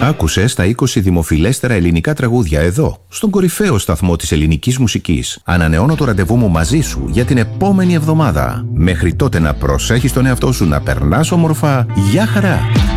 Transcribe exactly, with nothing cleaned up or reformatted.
Άκουσες τα είκοσι δημοφιλέστερα ελληνικά τραγούδια εδώ, στον κορυφαίο σταθμό της ελληνικής μουσικής. Ανανεώνω το ραντεβού μου μαζί σου για την επόμενη εβδομάδα. Μέχρι τότε να προσέχεις τον εαυτό σου, να περνάς όμορφα. Γεια χαρά!